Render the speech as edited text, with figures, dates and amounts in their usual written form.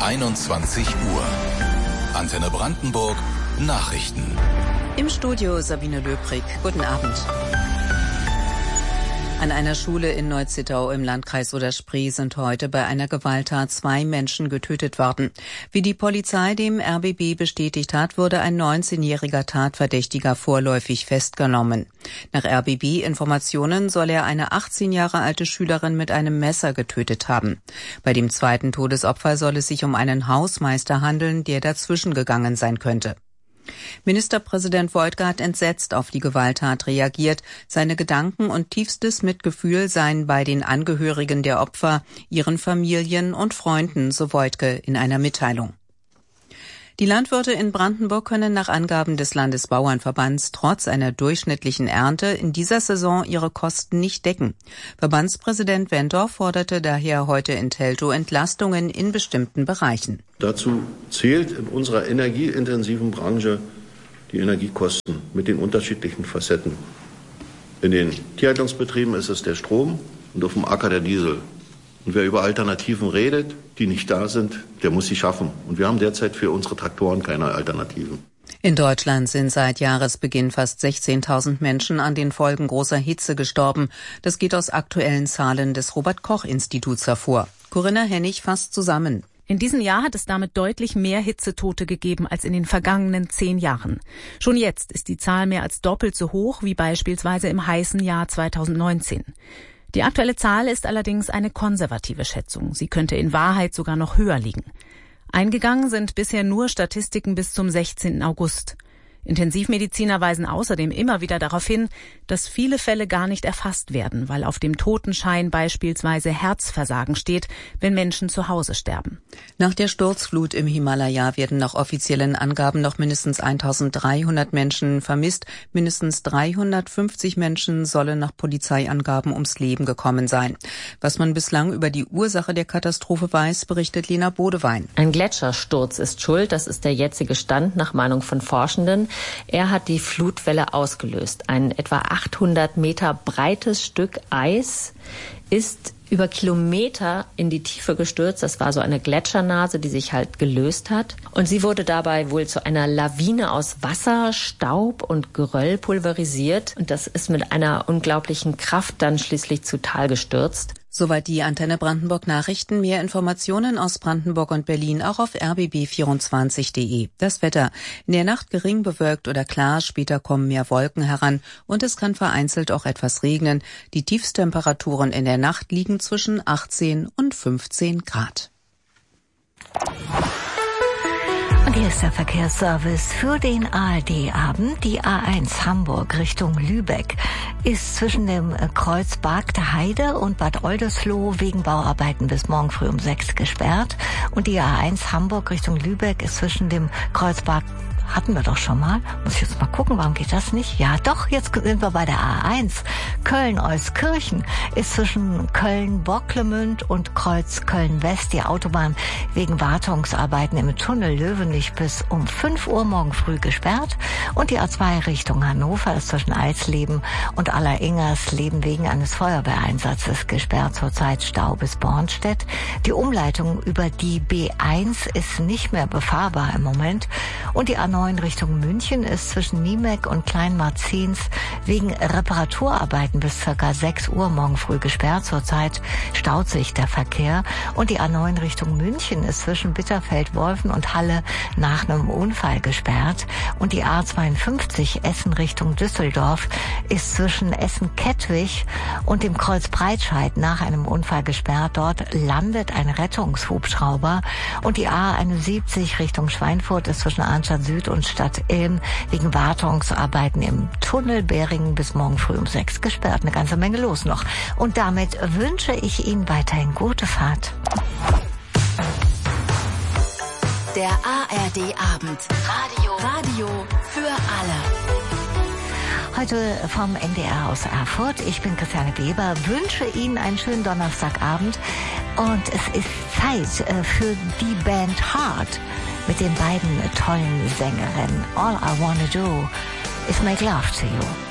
21 Uhr. Antenne Brandenburg, Nachrichten. Im Studio Sabine Löbrig. Guten Abend. An einer Schule in Neuzittau im Landkreis Oder-Spree sind heute bei einer Gewalttat 2 Menschen getötet worden. Wie die Polizei dem RBB bestätigt hat, wurde ein 19-jähriger Tatverdächtiger vorläufig festgenommen. Nach RBB-Informationen soll er eine 18 Jahre alte Schülerin mit einem Messer getötet haben. Bei dem zweiten Todesopfer soll es sich um einen Hausmeister handeln, der dazwischen gegangen sein könnte. Ministerpräsident Woidke hat entsetzt auf die Gewalttat reagiert. Seine Gedanken und tiefstes Mitgefühl seien bei den Angehörigen der Opfer, ihren Familien und Freunden, so Woidke in einer Mitteilung. Die Landwirte in Brandenburg können nach Angaben des Landesbauernverbands trotz einer durchschnittlichen Ernte in dieser Saison ihre Kosten nicht decken. Verbandspräsident Wendorf forderte daher heute in Teltow Entlastungen in bestimmten Bereichen. Dazu zählt in unserer energieintensiven Branche die Energiekosten mit den unterschiedlichen Facetten. In den Tierhaltungsbetrieben ist es der Strom und auf dem Acker der Diesel. Und wer über Alternativen redet, die nicht da sind, der muss sie schaffen. Und wir haben derzeit für unsere Traktoren keine Alternativen. In Deutschland sind seit Jahresbeginn fast 16.000 Menschen an den Folgen großer Hitze gestorben. Das geht aus aktuellen Zahlen des Robert-Koch-Instituts hervor. Corinna Hennig fasst zusammen. In diesem Jahr hat es damit deutlich mehr Hitzetote gegeben als in den vergangenen 10 Jahren. Schon jetzt ist die Zahl mehr als doppelt so hoch wie beispielsweise im heißen Jahr 2019. Die aktuelle Zahl ist allerdings eine konservative Schätzung. Sie könnte in Wahrheit sogar noch höher liegen. Eingegangen sind bisher nur Statistiken bis zum 16. August. Intensivmediziner weisen außerdem immer wieder darauf hin, dass viele Fälle gar nicht erfasst werden, weil auf dem Totenschein beispielsweise Herzversagen steht, wenn Menschen zu Hause sterben. Nach der Sturzflut im Himalaya werden nach offiziellen Angaben noch mindestens 1.300 Menschen vermisst. Mindestens 350 Menschen sollen nach Polizeiangaben ums Leben gekommen sein. Was man bislang über die Ursache der Katastrophe weiß, berichtet Lena Bodewein. Ein Gletschersturz ist schuld, das ist der jetzige Stand nach Meinung von Forschenden. Er hat die Flutwelle ausgelöst. Ein etwa 800 Meter breites Stück Eis ist über Kilometer in die Tiefe gestürzt. Das war so eine Gletschernase, die sich halt gelöst hat. Und sie wurde dabei wohl zu einer Lawine aus Wasser, Staub und Geröll pulverisiert. Und das ist mit einer unglaublichen Kraft dann schließlich zu Tal gestürzt. Soweit die Antenne Brandenburg Nachrichten. Mehr Informationen aus Brandenburg und Berlin auch auf rbb24.de. Das Wetter. In der Nacht gering bewölkt oder klar, später kommen mehr Wolken heran und es kann vereinzelt auch etwas regnen. Die Tiefstemperaturen in der Nacht liegen zwischen 18 und 15 Grad. Und hier ist der Verkehrsservice für den ARD-Abend. Die A1 Hamburg Richtung Lübeck ist zwischen dem Kreuz Bargter Heide und Bad Oldesloe wegen Bauarbeiten bis morgen früh um 6 gesperrt. Und die A1 Hamburg Richtung Lübeck ist zwischen dem Kreuz hatten wir doch schon mal. Muss ich jetzt mal gucken, warum geht das nicht? Ja, doch, jetzt sind wir bei der A1. Köln-Euskirchen ist zwischen Köln-Bocklemünd und Kreuz Köln-West die Autobahn wegen Wartungsarbeiten im Tunnel Löwenich bis um 5 Uhr morgen früh gesperrt. Und die A2 Richtung Hannover ist zwischen Eisleben und Alleringers-Leben wegen eines Feuerwehreinsatzes gesperrt. Zurzeit Stau bis Bornstedt. Die Umleitung über die B1 ist nicht mehr befahrbar im Moment. Und die A9 Richtung München ist zwischen Niemek und Kleinmarzins wegen Reparaturarbeiten bis ca. 6 Uhr morgen früh gesperrt. Zurzeit staut sich der Verkehr. Und die A9 Richtung München ist zwischen Bitterfeld-Wolfen und Halle nach einem Unfall gesperrt. Und die A52 Essen Richtung Düsseldorf ist zwischen Essen-Kettwig und dem Kreuz Breitscheid nach einem Unfall gesperrt. Dort landet ein Rettungshubschrauber. Und die A71 Richtung Schweinfurt ist zwischen Arnstadt Süd und Stadt Ilm wegen Wartungsarbeiten im Tunnel Beringen bis morgen früh um 6 gesperrt. Eine ganze Menge los noch. Und damit wünsche ich Ihnen weiterhin gute Fahrt. Der ARD-Abend. Radio für alle. Heute vom NDR aus Erfurt. Ich bin Christiane Weber, wünsche Ihnen einen schönen Donnerstagabend. Und es ist Zeit für die Band Heart mit den beiden tollen Sängerinnen. All I Wanna Do is Make Love to You.